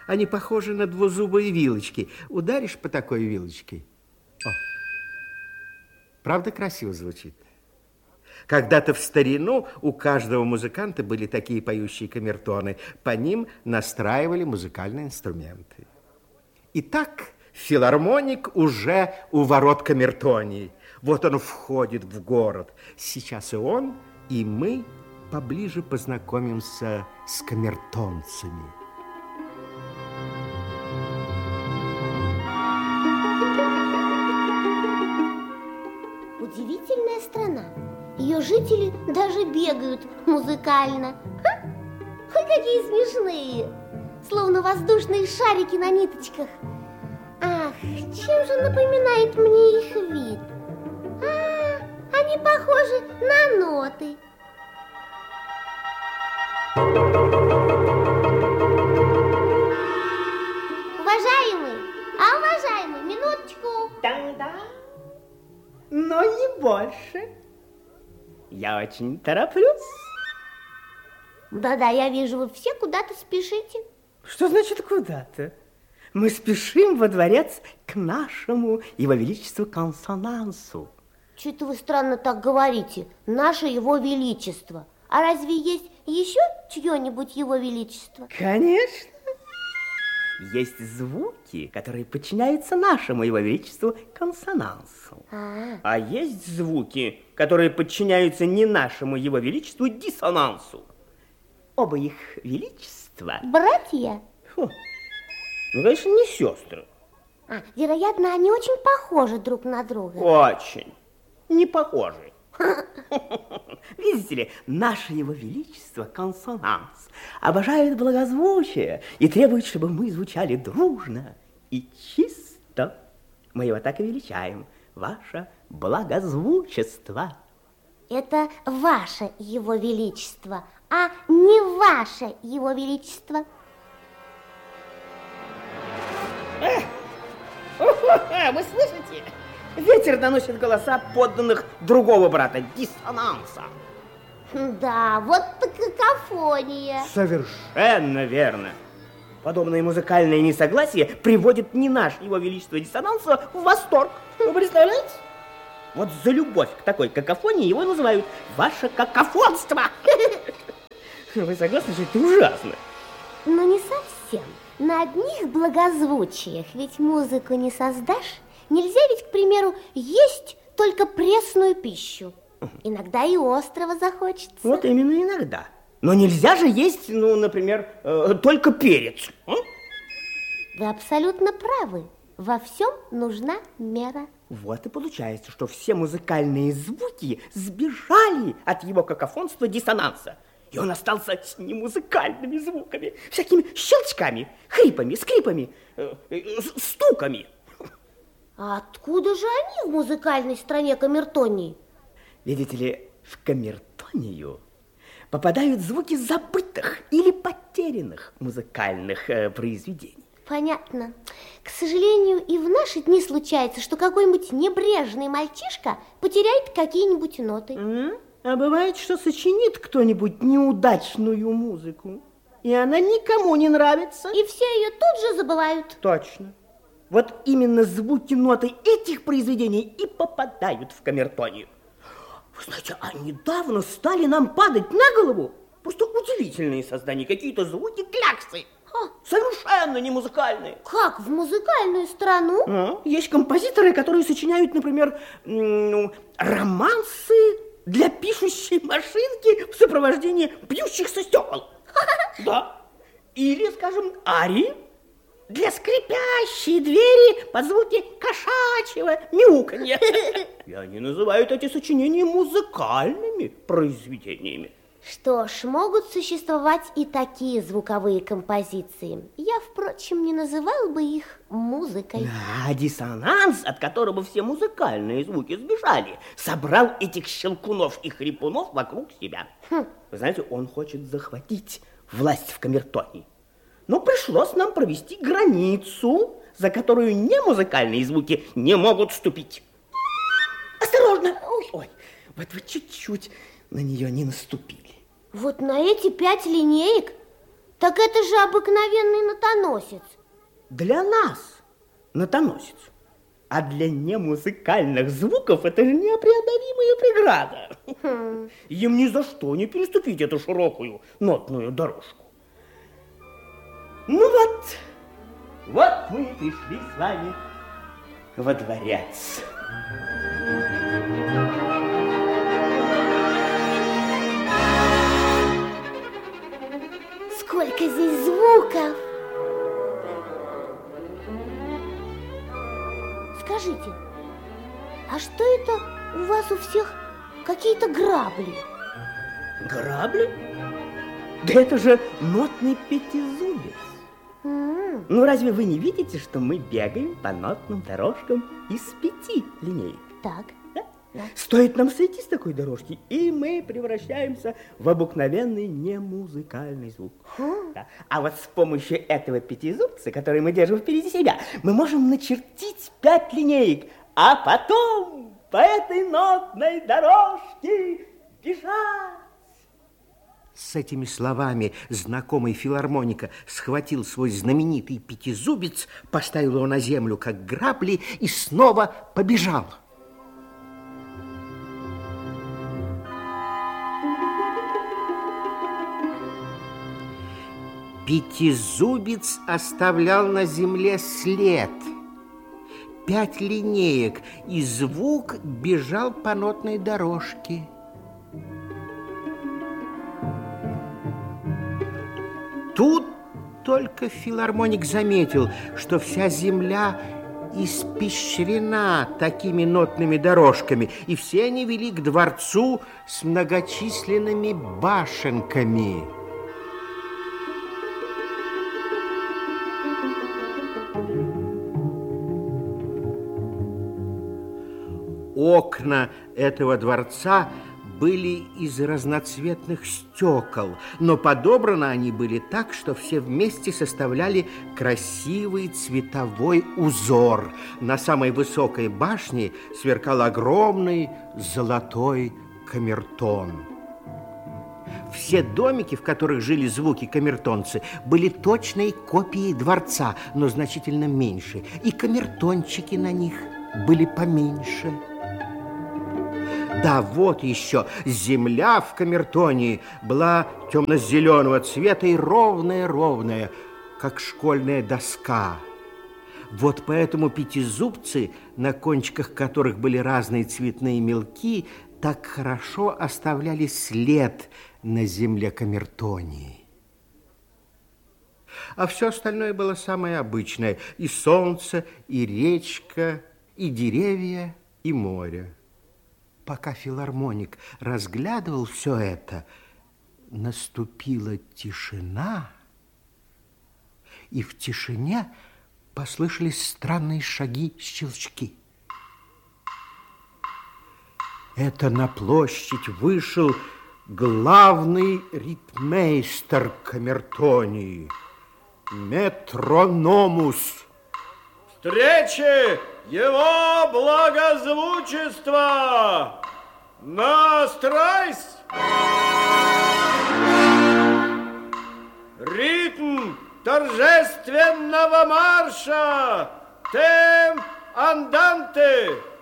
Они похожи на двузубые вилочки. Ударишь по такой вилочке. О, правда красиво звучит? Когда-то в старину у каждого музыканта были такие поющие камертоны. По ним настраивали музыкальные инструменты. Итак, филармоник уже у ворот камертонии. Вот он входит в город. Сейчас и он, и мы поближе познакомимся с камертонцами. Удивительная страна. Ее жители даже бегают музыкально. Ха! Ой, какие смешные! Словно воздушные шарики на ниточках. Ах, чем же напоминает мне их вид? Они похожи на ноты. Уважаемый, минуточку. Да-да, но не больше. Я очень тороплюсь. Да-да, я вижу, вы все куда-то спешите. Что значит куда-то? Мы спешим во дворец к нашему Его Величеству Консонансу. Что-то вы странно так говорите. Наше Его Величество. А разве есть еще чье-нибудь Его Величество? Конечно. Есть звуки, которые подчиняются нашему Его Величеству консонансу. А есть звуки, которые подчиняются не нашему Его Величеству диссонансу. Оба их величества... Братья? Ну, конечно, не сестры. Вероятно, они очень похожи друг на друга. Очень. Не похожи. Видите ли, наше Его Величество консонанс обожает благозвучие и требует, чтобы мы звучали дружно и чисто. Мы его так и величаем. Ваше благозвучество. Это ваше Его Величество, а не ваше Его Величество. Вы слышите? Ветер доносит голоса подданных другого брата, диссонанса. Да, вот какофония. Совершенно верно. Подобное музыкальное несогласие приводит не наш Его Величество диссонанса в восторг. Вы представляете? Вот за любовь к такой какофонии его называют ваше какофонство. Вы согласны, что это ужасно? Но не совсем. На одних благозвучиях ведь музыку не создашь. Нельзя ведь, к примеру, есть только пресную пищу. Иногда и острого захочется. Вот именно иногда. Но нельзя же есть, ну, например, только перец. Вы абсолютно правы. Во всем нужна мера. Вот и получается, что все музыкальные звуки сбежали от его какофонства диссонанса. И он остался с немузыкальными звуками, всякими щелчками, хрипами, скрипами, стуками. А откуда же они в музыкальной стране камертонии? Видите ли, в камертонию попадают звуки забытых или потерянных музыкальных произведений. Понятно. К сожалению, и в наши дни случается, что какой-нибудь небрежный мальчишка потеряет какие-нибудь ноты. А бывает, что сочинит кто-нибудь неудачную музыку, и она никому не нравится. И все ее тут же забывают. Точно. Вот именно звуки ноты этих произведений и попадают в камертонию. Вы знаете, а недавно стали нам падать на голову просто удивительные создания, какие-то звуки кляксы. Совершенно не музыкальные. Как, в музыкальную страну? Есть композиторы, которые сочиняют, например, романсы для пишущей машинки в сопровождении бьющихся стекол. Да. Или, скажем, арии для скрипящей двери под звуки кошачьего мяуканья. И они называют эти сочинения музыкальными произведениями. Что ж, могут существовать и такие звуковые композиции. Я, впрочем, не называл бы их музыкой. А диссонанс, от которого все музыкальные звуки сбежали, собрал этих щелкунов и хрипунов вокруг себя. Вы знаете, он хочет захватить власть в камертонии. Но пришлось нам провести границу, за которую немузыкальные звуки не могут ступить. Осторожно! Ой, вот вы чуть-чуть на нее не наступили. Вот на эти 5 линеек Так это же обыкновенный нотоносец. Для нас нотоносец. А для немузыкальных звуков это же неопреодолимая преграда. Им ни за что не переступить эту широкую нотную дорожку. Ну вот мы и пришли с вами во дворец. Сколько здесь звуков! Скажите, а что это у вас у всех какие-то грабли? Грабли? Да это же нотный пятизубец. Ну, разве вы не видите, что мы бегаем по нотным дорожкам из 5 линеек? Так. Да? Да. Стоит нам сойти с такой дорожки, и мы превращаемся в обыкновенный немузыкальный звук. Да. А вот с помощью этого пятизубца, который мы держим впереди себя, мы можем начертить 5 линеек, а потом по этой нотной дорожке бежать. С этими словами знакомый филармоника схватил свой знаменитый пятизубец, поставил его на землю, как грабли, и снова побежал. Пятизубец оставлял на земле след. 5 линеек, и звук бежал по нотной дорожке. Тут только филармоник заметил, что вся земля испещрена такими нотными дорожками, и все они вели к дворцу с многочисленными башенками. Окна этого дворца были из разноцветных стекол, но подобраны они были так, что все вместе составляли красивый цветовой узор. На самой высокой башне сверкал огромный золотой камертон. Все домики, в которых жили звуки камертонцы, были точной копией дворца, но значительно меньше, и камертончики на них были поменьше. Да, вот еще земля в камертоне была темно-зеленого цвета и ровная-ровная, как школьная доска. Вот поэтому пятизубцы, на кончиках которых были разные цветные мелки, так хорошо оставляли след на земле камертонии. А все остальное было самое обычное: и солнце, и речка, и деревья, и море. Пока филармоник разглядывал все это, наступила тишина, и в тишине послышались странные шаги, щелчки. Это на площадь вышел главный ритмейстер камертонии, метрономус. Встречи его благозвучества! Настройсь! Ритм торжественного марша! Темп анданте!